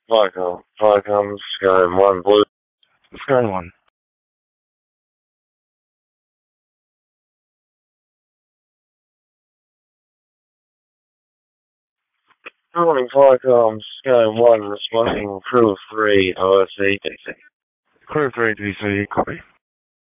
Viacom, Sky 1 Blue. Sky 1. Calling Viacom, Sky 1, responding Crew 3, OSC, DC. Crew 3 DC, copy.